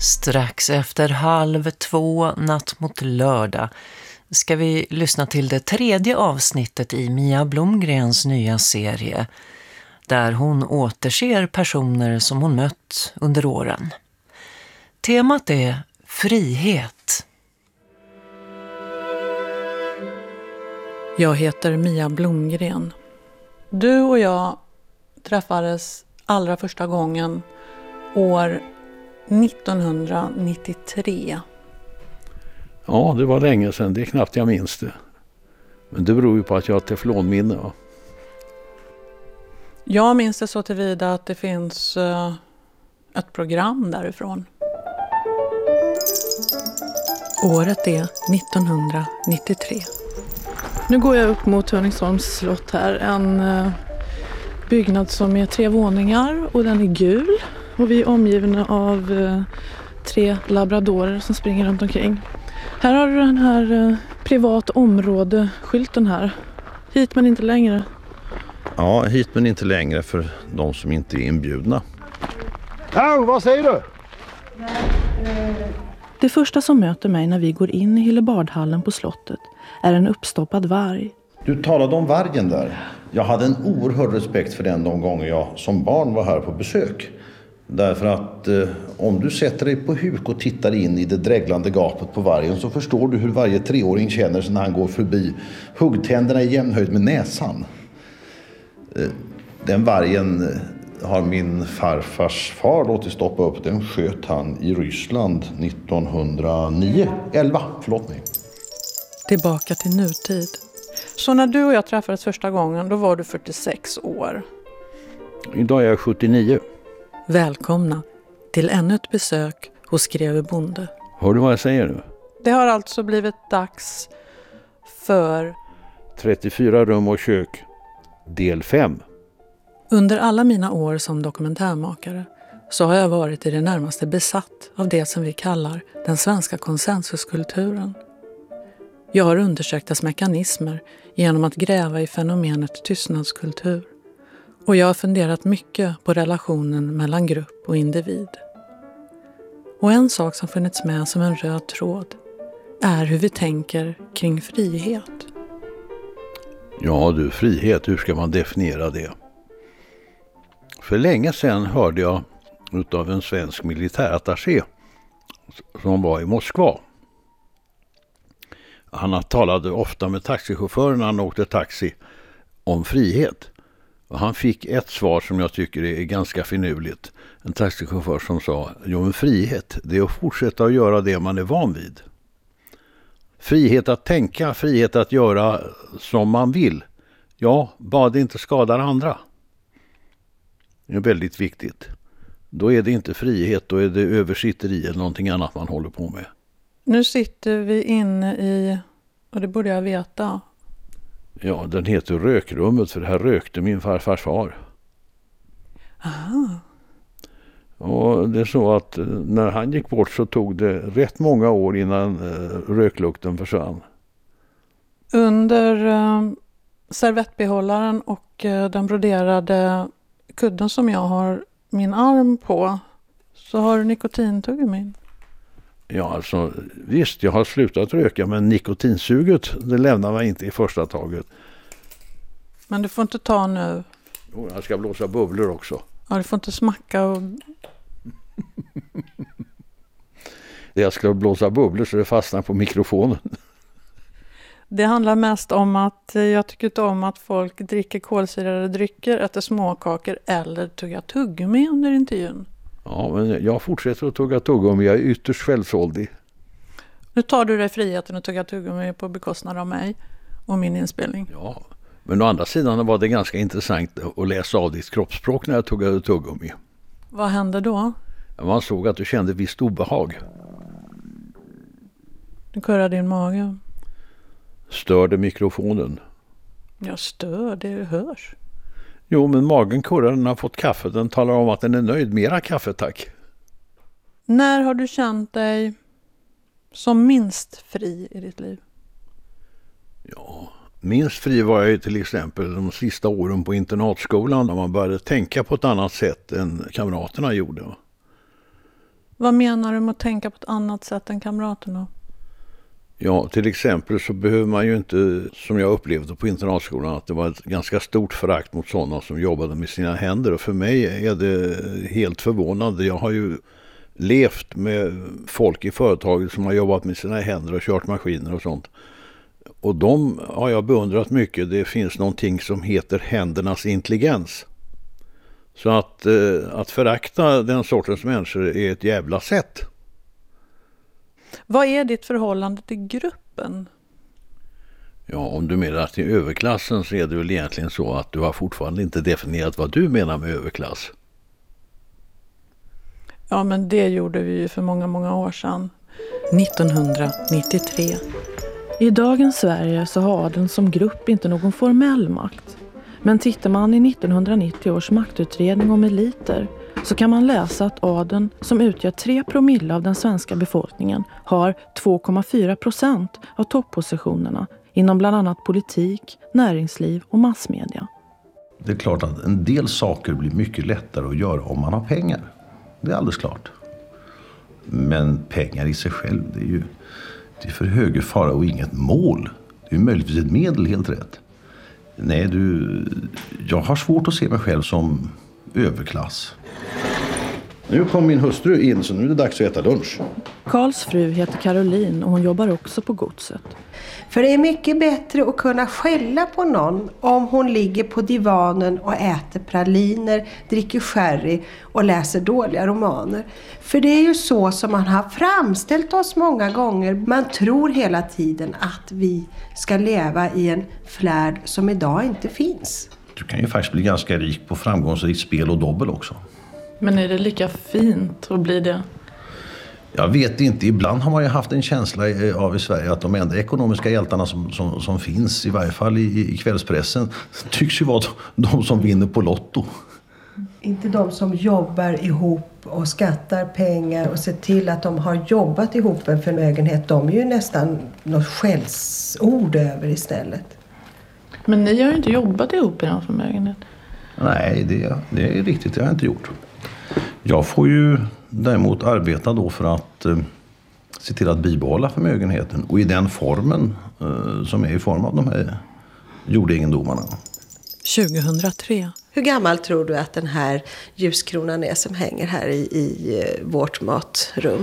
Strax efter 1:30 natt mot lördag ska vi lyssna till det 3:e avsnittet i Mia Blomgrens nya serie, där hon återser personer som hon mött under åren. Temat är frihet. Jag heter Mia Blomgren. Du och jag träffades allra första gången år 1993. Ja, det var länge sedan. Det är knappt jag minns det. Men det beror ju på att jag har teflonminne. Va? Jag minns det så tillvida att det finns ett program därifrån. Året är 1993. Nu går jag upp mot Hörningsholms slott här. En byggnad som är 3 våningar och den är gul. Och vi är omgivna av 3 labradorer som springer runt omkring. Här har du den här privat område-skylten här. Hit men inte längre. Ja, hit men inte längre för de som inte är inbjudna. Ja, vad säger du? Det första som möter mig när vi går in i Hillebardhallen på slottet är en uppstoppad varg. Du talade om vargen där. Jag hade en oerhörd respekt för den de gånger jag som barn var här på besök. Därför att om du sätter dig på huk och tittar in i det dräglande gapet på vargen så förstår du hur varje 3-åring känner sig när han går förbi. Huggtänderna i jämnhöjd med näsan. Den vargen har min farfars far låtit stoppa upp. Den sköt han i Ryssland 11. Tillbaka till nutid. Så när du och jag träffades första gången, då var du 46 år. Idag är jag 79. Välkomna till ännu ett besök hos Greve Bonde. Hör du vad jag säger nu? Det har alltså blivit dags för 34 rum och kök, del 5. Under alla mina år som dokumentärmakare så har jag varit i det närmaste besatt av det som vi kallar den svenska konsensuskulturen. Jag har undersökt dess mekanismer genom att gräva i fenomenet tystnadskultur. Och jag har funderat mycket på relationen mellan grupp och individ. Och en sak som funnits med som en röd tråd är hur vi tänker kring frihet. Ja du, frihet, hur ska man definiera det? För länge sedan hörde jag utav en svensk militärattaché som var i Moskva. Han talade ofta med taxichauffören när han åkte taxi om frihet. Och han fick ett svar som jag tycker är ganska finurligt. En taxichaufför som sa, jo men frihet, det är att fortsätta att göra det man är van vid. Frihet att tänka, frihet att göra som man vill. Ja, bara det inte skadar andra. Det är väldigt viktigt. Då är det inte frihet, då är det översitteri eller någonting annat man håller på med. Nu sitter vi inne i, och det borde jag veta. Ja, den heter rökrummet för här rökte min farfars far. Aha. Och det är så att när han gick bort så tog det rätt många år innan röklukten försvann. Under servettbehållaren och den broderade kudden som jag har min arm på så har du nikotintuggummin. Ja, alltså visst, jag har slutat röka men nikotinsuget, det lämnar man inte i första taget. Men du får inte ta nu. Jo, jag ska blåsa bubblor också. Ja, du får inte smacka och... Jag ska blåsa bubblor så det fastnar på mikrofonen. Det handlar mest om att jag tycker inte om att folk dricker kolsyrade drycker, äter småkakor eller tuggar tuggummi under intervjun. Ja, men jag fortsätter att tugga tuggummi. Jag är ytterst självsåldig. Nu tar du dig friheten att tugga tuggummi på bekostnad av mig och min inspelning. Ja, men å andra sidan var det ganska intressant att läsa av ditt kroppsspråk när jag tuggade tuggummi. Vad hände då? Man såg att du kände visst obehag. Du kurrar din mage. Störde mikrofonen? Jag stör, det hörs. Jo, men magen kurrar, den har fått kaffe. Den talar om att den är nöjd. Mera kaffe, tack. När har du känt dig som minst fri i ditt liv? Ja, minst fri var jag ju till exempel de sista åren på internatskolan när man började tänka på ett annat sätt än kamraterna gjorde. Vad menar du med att tänka på ett annat sätt än kamraterna? Ja, till exempel så behöver man ju inte, som jag upplevde på internatskolan, att det var ett ganska stort förakt mot sådana som jobbade med sina händer. Och för mig är det helt förvånande. Jag har ju levt med folk i företaget som har jobbat med sina händer och kört maskiner och sånt. Och de har jag beundrat mycket. Det finns någonting som heter händernas intelligens. Så att förakta den sortens människor är ett jävla sätt. Vad är ditt förhållande till gruppen? Ja, om du menar till överklassen så är det väl egentligen så att du har fortfarande inte definierat vad du menar med överklass. Ja, men det gjorde vi ju för många, många år sedan. 1993. I dagens Sverige så har adeln som grupp inte någon formell makt. Men tittar man i 1990 års maktutredning om eliter så kan man läsa att adeln, som utgör 3% av den svenska befolkningen, har 2,4% av toppositionerna inom bland annat politik, näringsliv och massmedia. Det är klart att en del saker blir mycket lättare att göra om man har pengar. Det är alldeles klart. Men pengar i sig själv, det är för hög fara och inget mål. Det är möjligtvis ett medel, helt rätt. Nej, jag har svårt att se mig själv som överklass. Nu kom min hustru in, så nu är det dags att äta lunch. Karls fru heter Caroline och hon jobbar också på godset. För det är mycket bättre att kunna skälla på någon om hon ligger på divanen och äter praliner, dricker sherry och läser dåliga romaner. För det är ju så som man har framställt oss många gånger. Man tror hela tiden att vi ska leva i en flärd som idag inte finns. Du kan ju faktiskt bli ganska rik på framgångsrikt spel och dobbel också. Men är det lika fint att bli det? Jag vet inte, ibland har man ju haft en känsla av i Sverige att de enda ekonomiska hjältarna som finns, i varje fall i kvällspressen, tycks ju vara de som vinner på Lotto. Inte de som jobbar ihop och skattar pengar och ser till att de har jobbat ihop en förmögenhet. De är ju nästan något skällsord över istället. Men ni har ju inte jobbat ihop i någon förmögenhet. Nej, det är riktigt, det har jag inte gjort. Jag får ju däremot arbeta då för att se till att bibehålla förmögenheten. Och i den formen som är i form av de här jordegendomarna. 2003. Hur gammal tror du att den här ljuskronan är som hänger här i vårt matrum?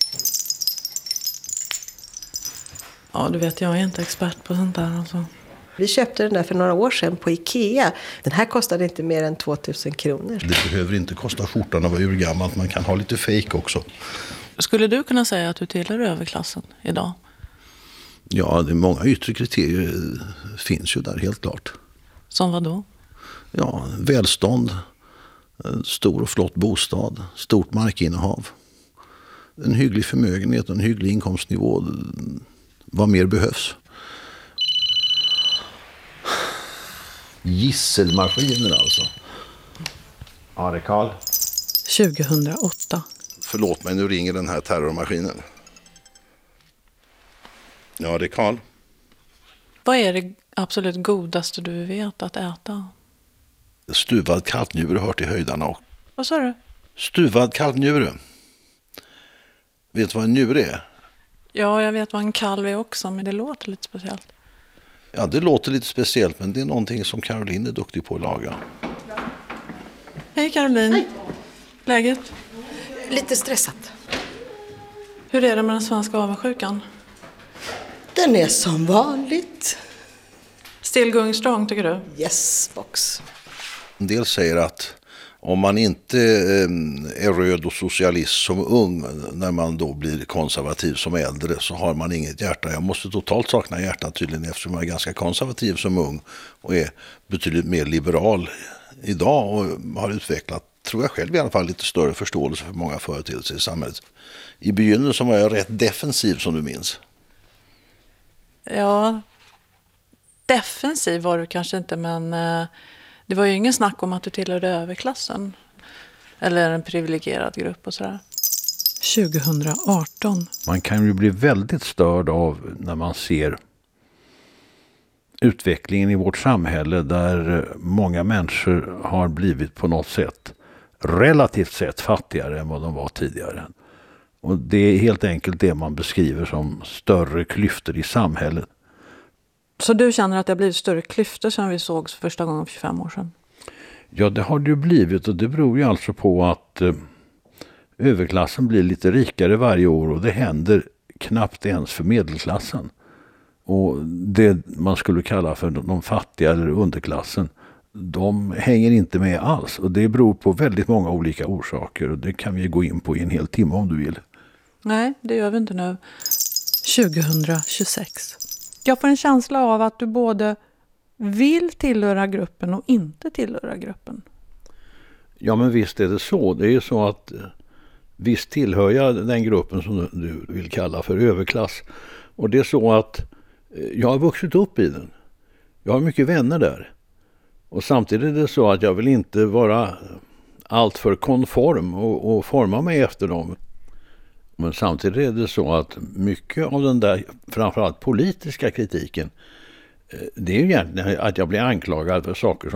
Ja, du vet, jag är inte expert på sånt där alltså. Vi köpte den där för några år sedan på Ikea. Den här kostade inte mer än 2000 kronor. Det behöver inte kosta skjortan att vara urgammalt. Man kan ha lite fake också. Skulle du kunna säga att du tillhör överklassen idag? Ja, det är många yttre kriterier finns ju där, helt klart. Som vad då? Ja, välstånd, stor och flott bostad, stort markinnehav, en hygglig förmögenhet och en hygglig inkomstnivå. Vad mer behövs? Gisselmaskiner alltså. Ja, det är Karl. 2008. Förlåt mig, nu ringer den här terrormaskinen. Ja, det är Karl. Vad är det absolut godaste du vet att äta? Stuvad kalvnjure hör till höjdarna. Vad sa du? Stuvad kalvnjure. Vet du vad en njure är? Ja, jag vet vad en kalv är också, men det låter lite speciellt. Ja, det låter lite speciellt, men det är någonting som Caroline är duktig på att laga. Hej Caroline. Hej. Läget? Lite stressat. Hur är det med den svenska avundsjukan? Den är som vanligt. Still going strong, tycker du? Yes, box. En del säger att om man inte är röd och socialist som ung, när man då blir konservativ som äldre, så har man inget hjärta. Jag måste totalt sakna hjärtat tydligen, eftersom jag är ganska konservativ som ung och är betydligt mer liberal idag och har utvecklat, tror jag själv i alla fall, lite större förståelse för många företeelser i samhället. I begynnelsen var jag rätt defensiv, som du minns. Ja, defensiv var du kanske inte, men det var ju ingen snack om att du tillhörde överklassen. Eller en privilegierad grupp och sådär. 2018. Man kan ju bli väldigt störd av när man ser utvecklingen i vårt samhälle där många människor har blivit på något sätt relativt sett fattigare än vad de var tidigare. Och det är helt enkelt det man beskriver som större klyftor i samhället. Så du känner att det har blivit större klyftor sedan vi sågs första gången för 25 år sedan? Ja, det har det ju blivit, och det beror ju alltså på att överklassen blir lite rikare varje år, och det händer knappt ens för medelklassen. Och det man skulle kalla för de fattiga eller underklassen, de hänger inte med alls. Och det beror på väldigt många olika orsaker, och det kan vi gå in på i en hel timme om du vill. Nej, det gör vi inte nu. 2026. Jag får en känsla av att du både vill tillhöra gruppen och inte tillhöra gruppen. Ja, men visst är det så. Det är ju så att visst tillhör jag den gruppen som du vill kalla för överklass. Och det är så att jag har vuxit upp i den. Jag har mycket vänner där. Och samtidigt är det så att jag vill inte vara alltför konform och forma mig efter dem. Men samtidigt är det så att mycket av den där framförallt politiska kritiken, det är ju egentligen att jag blir anklagad för saker som